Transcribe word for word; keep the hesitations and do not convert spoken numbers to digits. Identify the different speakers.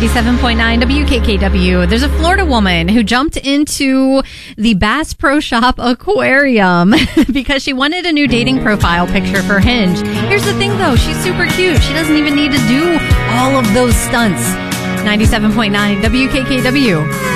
Speaker 1: ninety-seven point nine W K K W. There's a Florida woman who jumped into the Bass Pro Shop aquarium because she wanted a new dating profile picture for Hinge. Here's the thing, though. She's super cute. She doesn't even need to do all of those stunts. ninety-seven point nine W K K W.